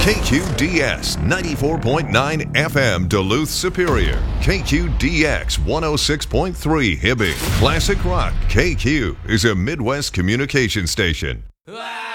KQDS 94.9 FM Duluth Superior. KQDX 106.3 Hibbing. Classic Rock KQ is a Midwest communication station.